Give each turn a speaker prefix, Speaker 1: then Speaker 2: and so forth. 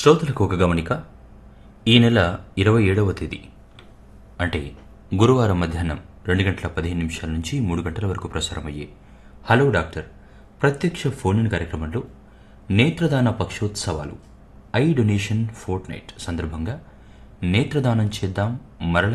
Speaker 1: శ్రోతలకు ఒక గమనిక. ఈ నెల 27వ తేదీ అంటే గురువారం మధ్యాహ్నం 2:15 నుంచి 3 వరకు ప్రసారమయ్యే హలో డాక్టర్ ప్రత్యక్ష ఫోన్ కార్యక్రమంలో నేత్రదాన పక్షోత్సవాలు ఐ డొనేషన్ ఫోర్ట్ నైట్ సందర్భంగా నేత్రదానం చేద్దాం మరల